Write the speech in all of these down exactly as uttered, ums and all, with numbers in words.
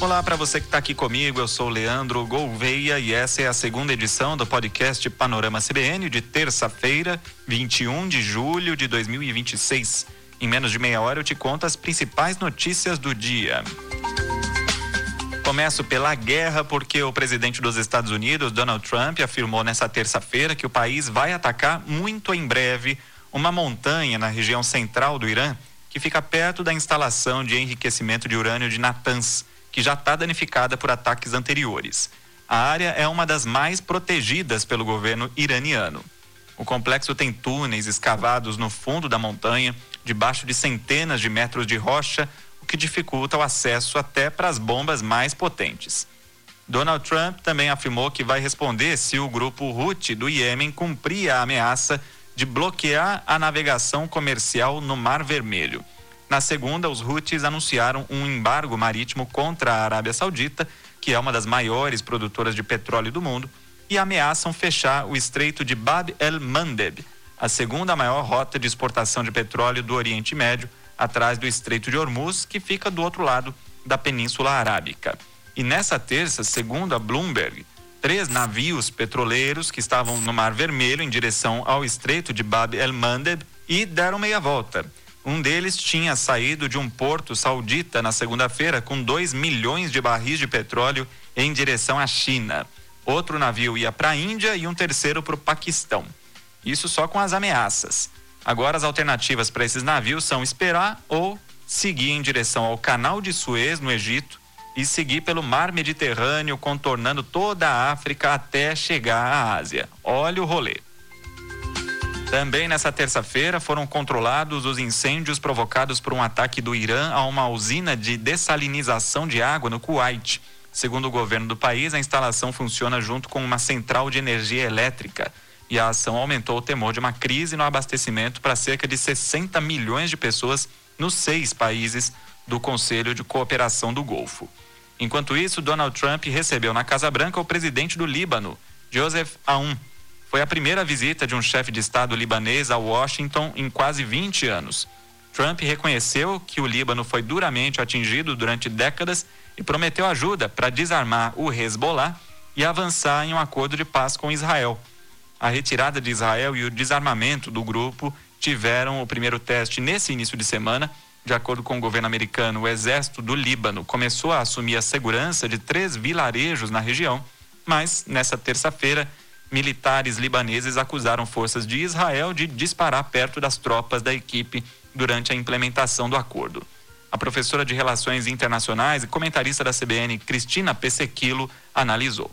Olá para você que está aqui comigo, eu sou Leandro Gouveia e essa é a segunda edição do podcast Panorama C B N de terça-feira, vinte e um de julho de dois mil e vinte e seis. Em menos de meia hora eu te conto as principais notícias do dia. Começo pela guerra porque o presidente dos Estados Unidos, Donald Trump, afirmou nessa terça-feira que o país vai atacar muito em breve uma montanha na região central do Irã que fica perto da instalação de enriquecimento de urânio de Natanz, que já está danificada por ataques anteriores. A área é uma das mais protegidas pelo governo iraniano. O complexo tem túneis escavados no fundo da montanha, debaixo de centenas de metros de rocha, o que dificulta o acesso até para as bombas mais potentes. Donald Trump também afirmou que vai responder se o grupo Houthi do Iêmen cumprir a ameaça de bloquear a navegação comercial no Mar Vermelho. Na segunda, os Houthis anunciaram um embargo marítimo contra a Arábia Saudita, que é uma das maiores produtoras de petróleo do mundo, e ameaçam fechar o estreito de Bab el-Mandeb, a segunda maior rota de exportação de petróleo do Oriente Médio, atrás do estreito de Hormuz, que fica do outro lado da Península Arábica. E nessa terça, segundo a Bloomberg, três navios petroleiros que estavam no Mar Vermelho em direção ao estreito de Bab el-Mandeb e deram meia volta. Um deles tinha saído de um porto saudita na segunda-feira com dois milhões de barris de petróleo em direção à China. Outro navio ia para a Índia e um terceiro para o Paquistão. Isso só com as ameaças. Agora as alternativas para esses navios são esperar ou seguir em direção ao Canal de Suez, no Egito, e seguir pelo Mar Mediterrâneo, contornando toda a África até chegar à Ásia. Olha o rolê. Também nessa terça-feira foram controlados os incêndios provocados por um ataque do Irã a uma usina de dessalinização de água no Kuwait. Segundo o governo do país, a instalação funciona junto com uma central de energia elétrica e a ação aumentou o temor de uma crise no abastecimento para cerca de sessenta milhões de pessoas nos seis países do Conselho de Cooperação do Golfo. Enquanto isso, Donald Trump recebeu na Casa Branca o presidente do Líbano, Joseph Aoun. Foi a primeira visita de um chefe de Estado libanês a Washington em quase vinte anos. Trump reconheceu que o Líbano foi duramente atingido durante décadas e prometeu ajuda para desarmar o Hezbollah e avançar em um acordo de paz com Israel. A retirada de Israel e o desarmamento do grupo tiveram o primeiro teste nesse início de semana. De acordo com o governo americano, o exército do Líbano começou a assumir a segurança de três vilarejos na região, mas nessa terça-feira, militares libaneses acusaram forças de Israel de disparar perto das tropas da equipe durante a implementação do acordo. A professora de Relações Internacionais e comentarista da C B N, Cristina Pessequilo, analisou.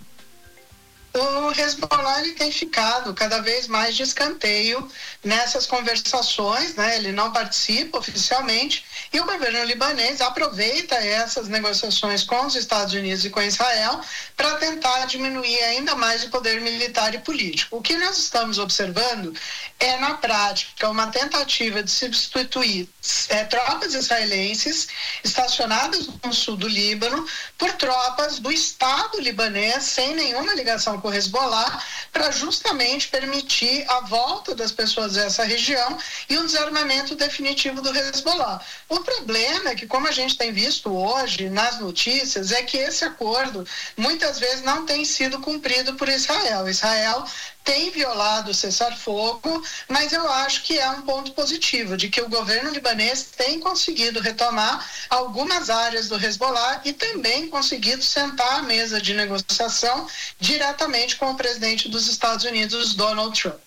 O Hezbollah ele tem ficado cada vez mais de escanteio nessas conversações, né? Ele não participa oficialmente e o governo libanês aproveita essas negociações com os Estados Unidos e com Israel para tentar diminuir ainda mais o poder militar e político. O que nós estamos observando é, na prática, uma tentativa de substituir é, tropas israelenses estacionadas no sul do Líbano por tropas do Estado libanês sem nenhuma ligação com o Hezbollah, para justamente permitir a volta das pessoas dessa região e o desarmamento definitivo do Hezbollah. O problema é que, como a gente tem visto hoje nas notícias, é que esse acordo muitas vezes não tem sido cumprido por Israel. Israel tem violado o cessar-fogo, mas eu acho que é um ponto positivo, de que o governo libanês tem conseguido retomar algumas áreas do Hezbollah e também conseguido sentar à mesa de negociação diretamente com o presidente dos Estados Unidos, Donald Trump.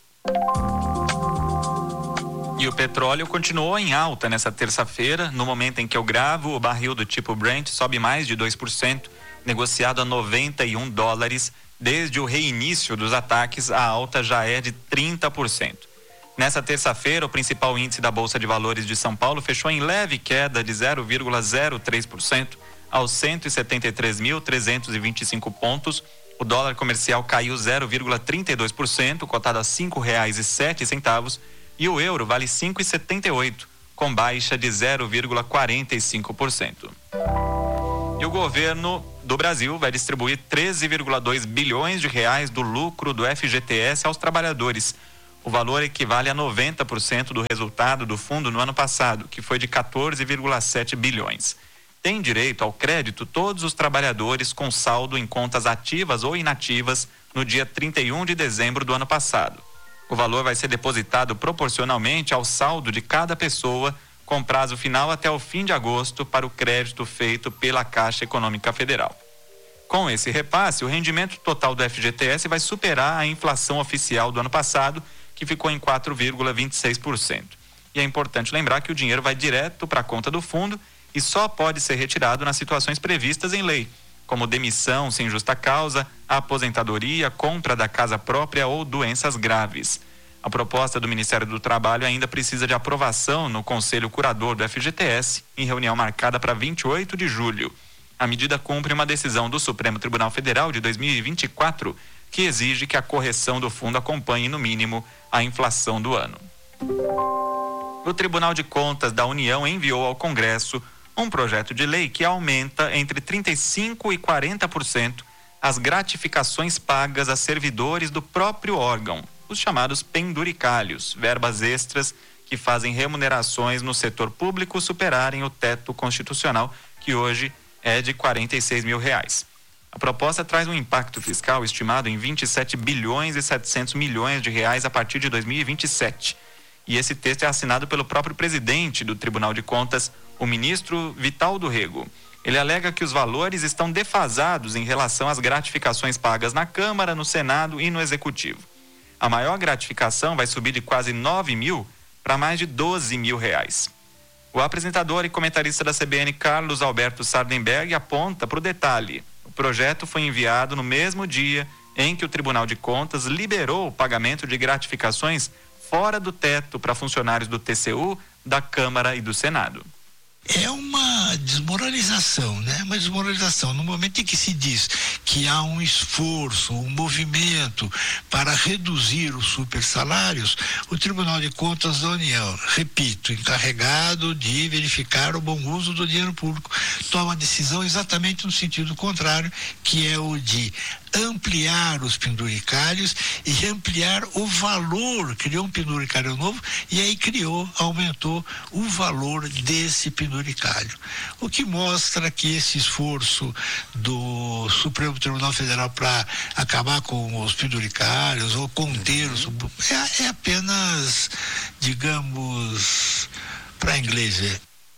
E o petróleo continuou em alta nessa terça-feira. No momento em que eu gravo, o barril do tipo Brent sobe mais de dois por cento, negociado a noventa e um dólares. Desde o reinício dos ataques, a alta já é de trinta por cento. Nessa terça-feira, o principal índice da Bolsa de Valores de São Paulo fechou em leve queda de zero vírgula zero três por cento aos cento e setenta e três mil trezentos e vinte e cinco pontos. O dólar comercial caiu zero vírgula trinta e dois por cento, cotado a cinco reais e sete centavos, e o euro vale cinco reais e setenta e oito centavos, com baixa de zero vírgula quarenta e cinco por cento. E o governo do Brasil vai distribuir treze vírgula dois bilhões de reais do lucro do F G T S aos trabalhadores. O valor equivale a noventa por cento do resultado do fundo no ano passado, que foi de quatorze vírgula sete bilhões. têm direito ao crédito todos os trabalhadores com saldo em contas ativas ou inativas no dia trinta e um de dezembro do ano passado. O valor vai ser depositado proporcionalmente ao saldo de cada pessoa, com prazo final até o fim de agosto para o crédito feito pela Caixa Econômica Federal. Com esse repasse, o rendimento total do F G T S vai superar a inflação oficial do ano passado, que ficou em quatro vírgula vinte e seis por cento. E é importante lembrar que o dinheiro vai direto para a conta do fundo e só pode ser retirado nas situações previstas em lei, como demissão sem justa causa, aposentadoria, compra da casa própria ou doenças graves. A proposta do Ministério do Trabalho ainda precisa de aprovação no Conselho Curador do F G T S, em reunião marcada para vinte e oito de julho. A medida cumpre uma decisão do Supremo Tribunal Federal de dois mil e vinte e quatro, que exige que a correção do fundo acompanhe, no mínimo, a inflação do ano. O Tribunal de Contas da União enviou ao Congresso um projeto de lei que aumenta entre trinta e cinco por cento e quarenta por cento as gratificações pagas a servidores do próprio órgão, os chamados penduricalhos, verbas extras que fazem remunerações no setor público superarem o teto constitucional, que hoje é de quarenta e seis mil reais. A proposta traz um impacto fiscal estimado em vinte e sete bilhões e setecentos milhões de reais a partir de dois mil e vinte e sete. E esse texto é assinado pelo próprio presidente do Tribunal de Contas, o ministro Vital do Rego. Ele alega que os valores estão defasados em relação às gratificações pagas na Câmara, no Senado e no Executivo. A maior gratificação vai subir de quase nove mil para mais de doze mil reais. O apresentador e comentarista da C B N, Carlos Alberto Sardenberg, aponta para o detalhe. O projeto foi enviado no mesmo dia em que o Tribunal de Contas liberou o pagamento de gratificações fora do teto para funcionários do T C U, da Câmara e do Senado. É uma desmoralização, né? Uma desmoralização. No momento em que se diz que há um esforço, um movimento para reduzir os supersalários, o Tribunal de Contas da União, repito, encarregado de verificar o bom uso do dinheiro público, toma decisão exatamente no sentido contrário, que é o de ampliar os penduricalhos e ampliar o valor. Criou um penduricalho novo e aí criou, aumentou o valor desse penduricalho. O que mostra que esse esforço do Supremo Tribunal Federal para acabar com os penduricalhos ou conter os é, é apenas, digamos, para inglês ver.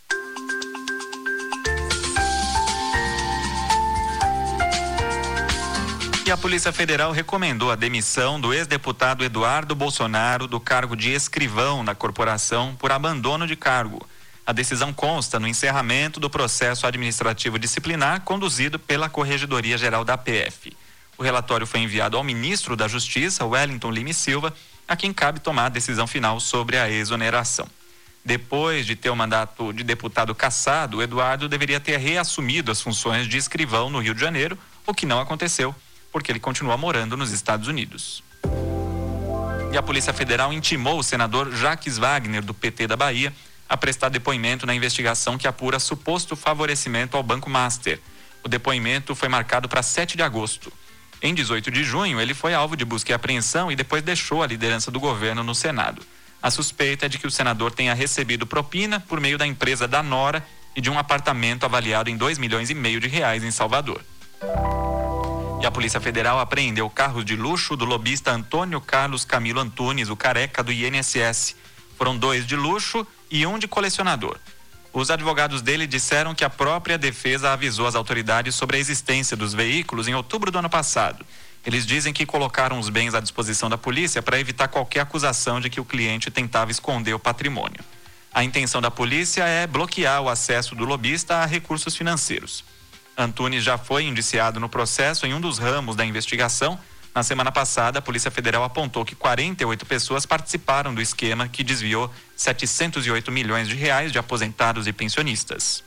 E a Polícia Federal recomendou a demissão do ex-deputado Eduardo Bolsonaro do cargo de escrivão na corporação por abandono de cargo. A decisão consta no encerramento do processo administrativo disciplinar conduzido pela Corregedoria Geral da P F. O relatório foi enviado ao ministro da Justiça, Wellington Lima e Silva, a quem cabe tomar a decisão final sobre a exoneração. Depois de ter o mandato de deputado cassado, o Eduardo deveria ter reassumido as funções de escrivão no Rio de Janeiro, o que não aconteceu, porque ele continua morando nos Estados Unidos. E a Polícia Federal intimou o senador Jacques Wagner, do P T da Bahia, a prestar depoimento na investigação que apura suposto favorecimento ao Banco Master. O depoimento foi marcado para sete de agosto. Em dezoito de junho, ele foi alvo de busca e apreensão e depois deixou a liderança do governo no Senado. A suspeita é de que o senador tenha recebido propina por meio da empresa da Nora e de um apartamento avaliado em dois milhões e meio de reais em Salvador. E a Polícia Federal apreendeu carros de luxo do lobista Antônio Carlos Camilo Antunes, o careca do I N S S. Foram dois de luxo e um de colecionador. Os advogados dele disseram que a própria defesa avisou as autoridades sobre a existência dos veículos em outubro do ano passado. Eles dizem que colocaram os bens à disposição da polícia para evitar qualquer acusação de que o cliente tentava esconder o patrimônio. A intenção da polícia é bloquear o acesso do lobista a recursos financeiros. Antunes já foi indiciado no processo em um dos ramos da investigação. Na semana passada, a Polícia Federal apontou que quarenta e oito pessoas participaram do esquema que desviou setecentos e oito milhões de reais de aposentados e pensionistas.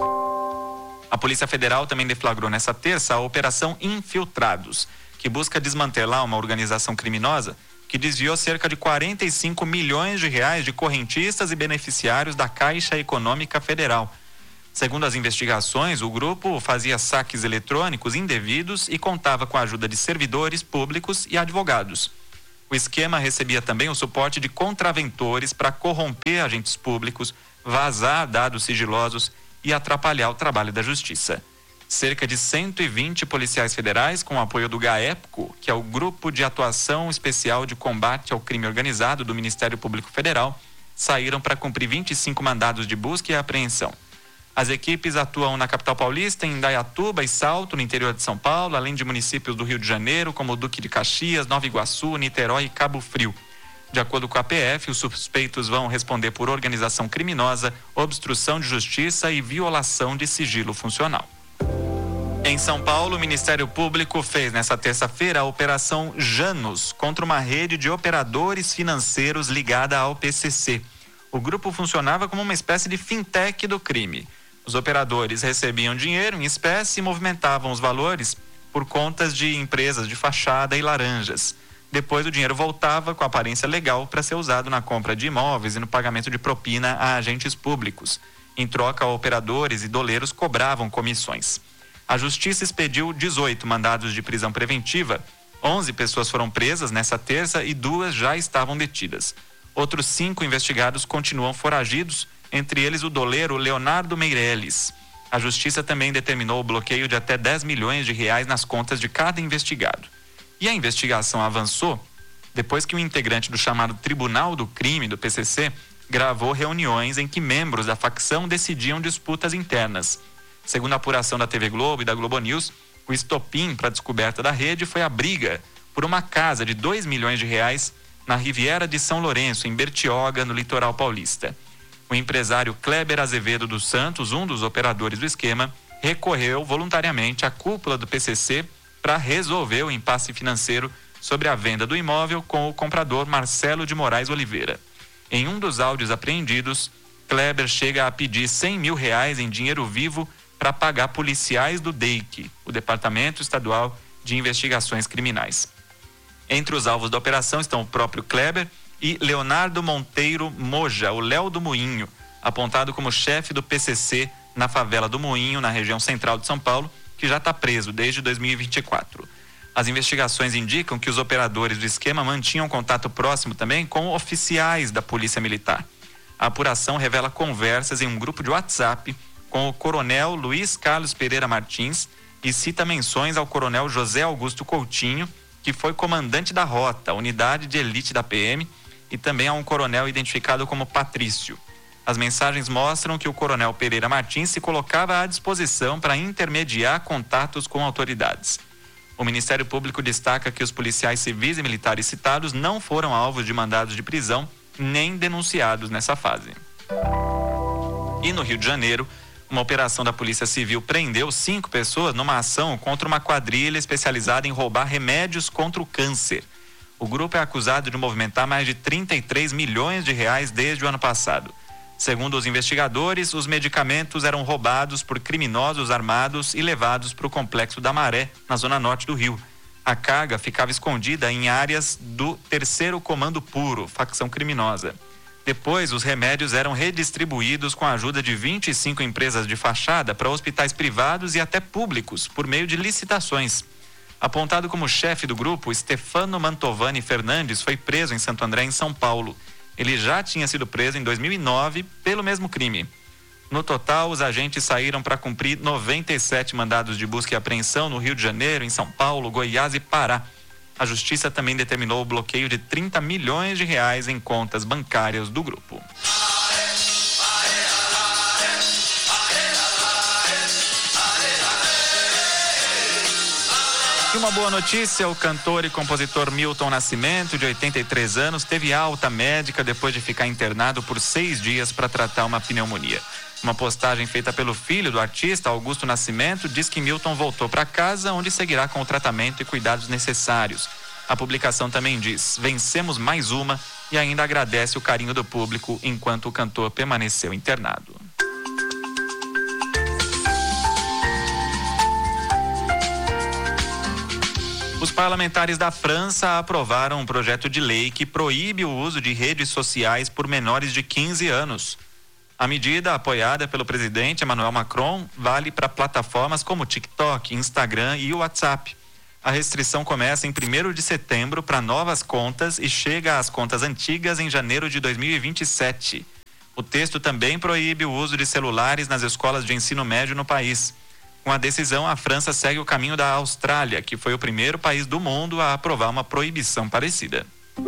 A Polícia Federal também deflagrou nessa terça a Operação Infiltrados, que busca desmantelar uma organização criminosa que desviou cerca de quarenta e cinco milhões de reais de correntistas e beneficiários da Caixa Econômica Federal. Segundo as investigações, o grupo fazia saques eletrônicos indevidos e contava com a ajuda de servidores públicos e advogados. O esquema recebia também o suporte de contraventores para corromper agentes públicos, vazar dados sigilosos e atrapalhar o trabalho da Justiça. Cerca de cento e vinte policiais federais, com o apoio do GAEPCO, que é o Grupo de Atuação Especial de Combate ao Crime Organizado do Ministério Público Federal, saíram para cumprir vinte e cinco mandados de busca e apreensão. As equipes atuam na capital paulista, em Indaiatuba e Salto, no interior de São Paulo, além de municípios do Rio de Janeiro, como Duque de Caxias, Nova Iguaçu, Niterói e Cabo Frio. De acordo com a P F, os suspeitos vão responder por organização criminosa, obstrução de justiça e violação de sigilo funcional. Em São Paulo, o Ministério Público fez nesta terça-feira a Operação Janus contra uma rede de operadores financeiros ligada ao P C C. O grupo funcionava como uma espécie de fintech do crime. Os operadores recebiam dinheiro em espécie e movimentavam os valores por contas de empresas de fachada e laranjas. Depois o dinheiro voltava com aparência legal para ser usado na compra de imóveis e no pagamento de propina a agentes públicos. Em troca, operadores e doleiros cobravam comissões. A Justiça expediu dezoito mandados de prisão preventiva. onze pessoas foram presas nessa terça e duas já estavam detidas. Outros cinco investigados continuam foragidos, entre eles o doleiro Leonardo Meirelles. A Justiça também determinou o bloqueio de até dez milhões de reais nas contas de cada investigado. E a investigação avançou depois que um integrante do chamado Tribunal do Crime do P C C gravou reuniões em que membros da facção decidiam disputas internas. Segundo a apuração da T V Globo e da Globo News, o estopim para a descoberta da rede foi a briga por uma casa de dois milhões de reais na Riviera de São Lourenço, em Bertioga, no litoral paulista. O empresário Kleber Azevedo dos Santos, um dos operadores do esquema, recorreu voluntariamente à cúpula do P C C para resolver o impasse financeiro sobre a venda do imóvel com o comprador Marcelo de Moraes Oliveira. Em um dos áudios apreendidos, Kleber chega a pedir cem mil reais em dinheiro vivo para pagar policiais do D E I C, o Departamento Estadual de Investigações Criminais. Entre os alvos da operação estão o próprio Kleber e Leonardo Monteiro Moja, o Léo do Moinho, apontado como chefe do P C C na favela do Moinho, na região central de São Paulo, que já está preso desde dois mil e vinte e quatro. As investigações indicam que os operadores do esquema mantinham contato próximo também com oficiais da Polícia Militar. A apuração revela conversas em um grupo de WhatsApp com o coronel Luiz Carlos Pereira Martins e cita menções ao coronel José Augusto Coutinho, que foi comandante da Rota, unidade de elite da P M, e também a um coronel identificado como Patrício. As mensagens mostram que o coronel Pereira Martins se colocava à disposição para intermediar contatos com autoridades. O Ministério Público destaca que os policiais civis e militares citados não foram alvos de mandados de prisão nem denunciados nessa fase. E no Rio de Janeiro, uma operação da Polícia Civil prendeu cinco pessoas numa ação contra uma quadrilha especializada em roubar remédios contra o câncer. O grupo é acusado de movimentar mais de trinta e três milhões de reais desde o ano passado. Segundo os investigadores, os medicamentos eram roubados por criminosos armados e levados para o Complexo da Maré, na zona norte do Rio. A carga ficava escondida em áreas do Terceiro Comando Puro, facção criminosa. Depois, os remédios eram redistribuídos com a ajuda de vinte e cinco empresas de fachada para hospitais privados e até públicos, por meio de licitações. Apontado como chefe do grupo, Stefano Mantovani Fernandes foi preso em Santo André, em São Paulo. Ele já tinha sido preso em dois mil e nove pelo mesmo crime. No total, os agentes saíram para cumprir noventa e sete mandados de busca e apreensão no Rio de Janeiro, em São Paulo, Goiás e Pará. A Justiça também determinou o bloqueio de trinta milhões de reais em contas bancárias do grupo. E uma boa notícia, o cantor e compositor Milton Nascimento, de oitenta e três anos, teve alta médica depois de ficar internado por seis dias para tratar uma pneumonia. Uma postagem feita pelo filho do artista, Augusto Nascimento, diz que Milton voltou para casa, onde seguirá com o tratamento e cuidados necessários. A publicação também diz: vencemos mais uma, e ainda agradece o carinho do público enquanto o cantor permaneceu internado. Os parlamentares da França aprovaram um projeto de lei que proíbe o uso de redes sociais por menores de quinze anos. A medida, apoiada pelo presidente Emmanuel Macron, vale para plataformas como TikTok, Instagram e WhatsApp. A restrição começa em primeiro de setembro para novas contas e chega às contas antigas em janeiro de dois mil e vinte e sete. O texto também proíbe o uso de celulares nas escolas de ensino médio no país. Com a decisão, a França segue o caminho da Austrália, que foi o primeiro país do mundo a aprovar uma proibição parecida.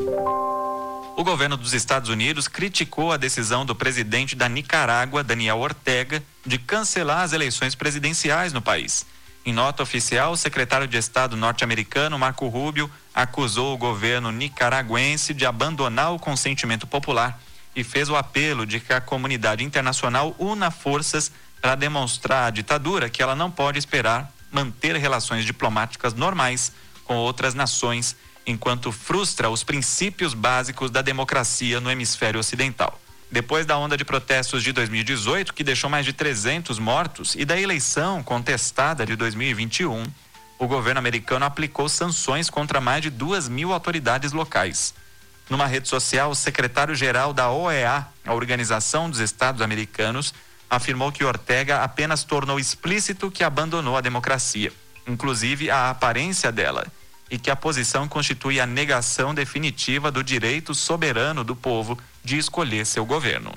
O governo dos Estados Unidos criticou a decisão do presidente da Nicarágua, Daniel Ortega, de cancelar as eleições presidenciais no país. Em nota oficial, o secretário de Estado norte-americano, Marco Rubio, acusou o governo nicaragüense de abandonar o consentimento popular e fez o apelo de que a comunidade internacional una forças para demonstrar à ditadura que ela não pode esperar manter relações diplomáticas normais com outras nações, enquanto frustra os princípios básicos da democracia no hemisfério ocidental. Depois da onda de protestos de dois mil e dezoito, que deixou mais de trezentos mortos, e da eleição contestada de dois mil e vinte e um, o governo americano aplicou sanções contra mais de duas mil autoridades locais. Numa rede social, o secretário-geral da O E A, a Organização dos Estados Americanos, afirmou que Ortega apenas tornou explícito que abandonou a democracia, inclusive a aparência dela, e que a posição constitui a negação definitiva do direito soberano do povo de escolher seu governo.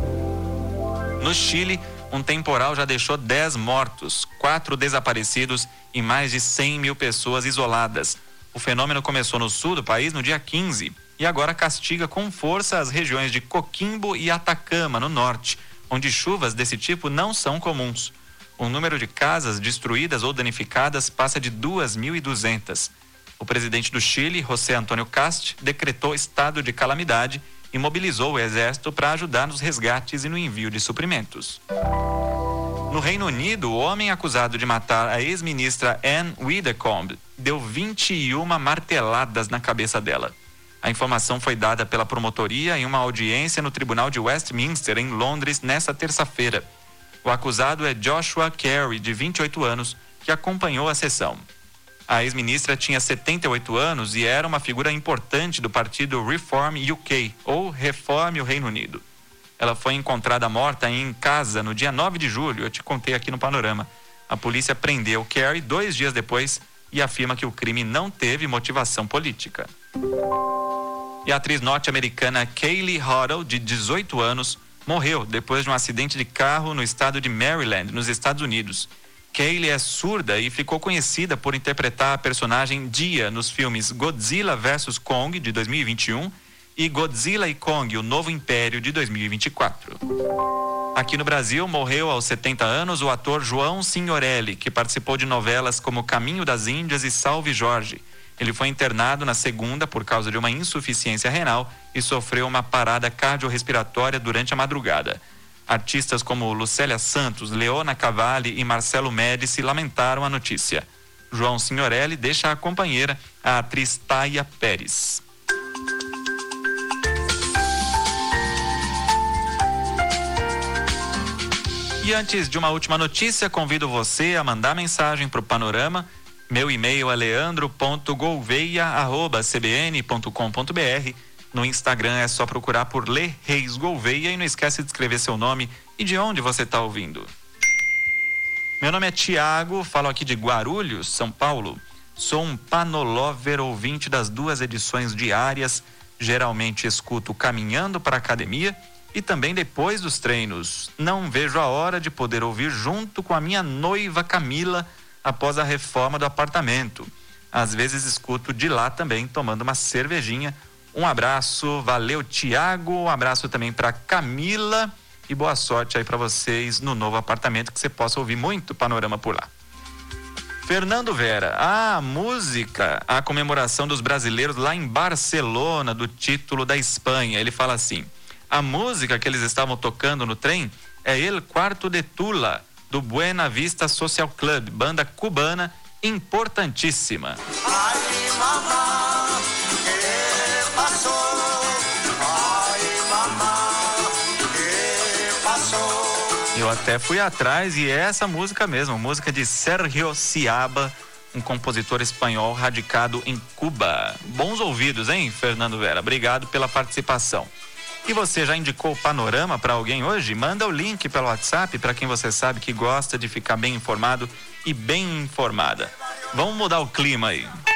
No Chile, um temporal já deixou dez mortos, quatro desaparecidos e mais de cem mil pessoas isoladas. O fenômeno começou no sul do país no dia quinze e agora castiga com força as regiões de Coquimbo e Atacama, no norte, onde chuvas desse tipo não são comuns. O número de casas destruídas ou danificadas passa de duas mil e duzentas. O presidente do Chile, José Antônio Kast, decretou estado de calamidade e mobilizou o exército para ajudar nos resgates e no envio de suprimentos. No Reino Unido, o homem acusado de matar a ex-ministra Anne Widdecombe deu vinte e uma marteladas na cabeça dela. A informação foi dada pela promotoria em uma audiência no Tribunal de Westminster, em Londres, nesta terça-feira. O acusado é Joshua Carey, de vinte e oito anos, que acompanhou a sessão. A ex-ministra tinha setenta e oito anos e era uma figura importante do partido Reform U K, ou Reforme o Reino Unido. Ela foi encontrada morta em casa no dia nove de julho, eu te contei aqui no Panorama. A polícia prendeu Carey dois dias depois e afirma que o crime não teve motivação política. E a atriz norte-americana Kaylee Hoddle, de dezoito anos, morreu depois de um acidente de carro no estado de Maryland, nos Estados Unidos. Kaylee é surda e ficou conhecida por interpretar a personagem Dia nos filmes Godzilla versus Kong, de dois mil e vinte e um, e Godzilla e Kong, o Novo Império, de dois mil e vinte e quatro. Aqui no Brasil, morreu aos setenta anos o ator João Signorelli, que participou de novelas como Caminho das Índias e Salve Jorge. Ele foi internado na segunda por causa de uma insuficiência renal e sofreu uma parada cardiorrespiratória durante a madrugada. Artistas como Lucélia Santos, Leona Cavalli e Marcelo Médici lamentaram a notícia. João Signorelli deixa a companheira, a atriz Taia Pérez. E antes de uma última notícia, convido você a mandar mensagem para o Panorama. Meu e-mail é leandro ponto gouveia arroba c b n ponto com ponto b r. No Instagram é só procurar por Lê Reis Gouveia e não esquece de escrever seu nome e de onde você está ouvindo. Meu nome é Tiago, falo aqui de Guarulhos, São Paulo. Sou um panolover ouvinte das duas edições diárias. Geralmente escuto caminhando para a academia e também depois dos treinos. Não vejo a hora de poder ouvir junto com a minha noiva Camila após a reforma do apartamento. Às vezes escuto de lá também, tomando uma cervejinha. Um abraço, valeu Tiago, um abraço também para Camila e boa sorte aí para vocês no novo apartamento, que você possa ouvir muito Panorama por lá. Fernando Vera, a música, a comemoração dos brasileiros lá em Barcelona do título da Espanha. Ele fala assim: a música que eles estavam tocando no trem é El Quarto de Tula, do Buena Vista Social Club, banda cubana importantíssima. Ai, mamá, que passou? Ai, mamá, que passou? Eu até fui atrás e é essa música mesmo, música de Sergio Ciaba, um compositor espanhol radicado em Cuba. Bons ouvidos, hein, Fernando Vera? Obrigado pela participação. E você já indicou o Panorama para alguém hoje? Manda o link pelo WhatsApp para quem você sabe que gosta de ficar bem informado e bem informada. Vamos mudar o clima aí.